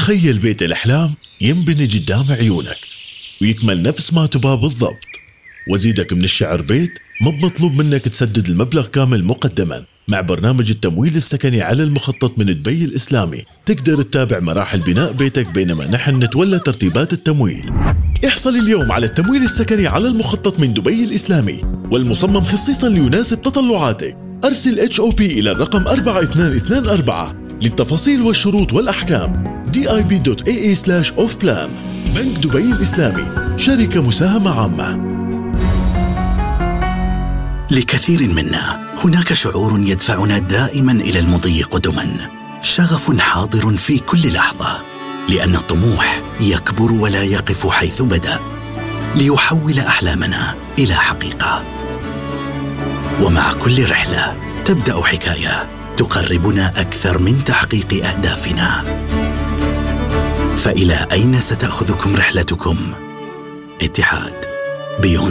تخيل بيت الأحلام ينبني قدام عيونك ويكمل نفس ما تباه بالضبط. وزيدك من الشعر بيت ما بمطلوب منك تسدد المبلغ كامل مقدما. مع برنامج التمويل السكني على المخطط من دبي الإسلامي تقدر تتابع مراحل بناء بيتك بينما نحن نتولى ترتيبات التمويل. احصل اليوم على التمويل السكني على المخطط من دبي الإسلامي والمصمم خصيصا ليناسب تطلعاتك. أرسل HOP إلى الرقم 4224 للتفاصيل والشروط والأحكام. dib.ae/offplan. بنك دبي الإسلامي، شركة مساهمة عامة. لكثير منا هناك شعور يدفعنا دائما إلى المضي قدما، شغف حاضر في كل لحظة، لأن الطموح يكبر ولا يقف حيث بدأ، ليحول أحلامنا إلى حقيقة. ومع كل رحلة تبدأ حكاية تقربنا أكثر من تحقيق أهدافنا. فإلى أين ستأخذكم رحلتكم؟ اتحاد. بيون